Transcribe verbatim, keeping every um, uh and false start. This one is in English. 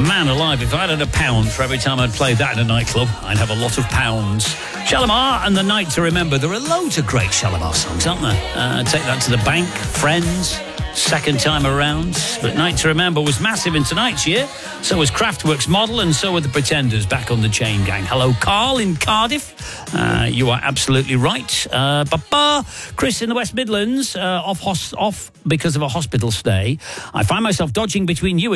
Man alive, if I'd had a pound for every time I'd played that in a nightclub, I'd have a lot of pounds. Shalimar and The Night to Remember. There are loads of great Shalimar songs, aren't there? Uh, Take That to the Bank, Friends, Second Time Around. But Night to Remember was massive in tonight's year. So was Kraftwerk's Model, and so were the Pretenders back on the Chain Gang. Hello, Carl in Cardiff. Uh, you are absolutely right. Uh, Papa, Chris in the West Midlands, uh, off, hos- off because of a hospital stay. I find myself dodging between you and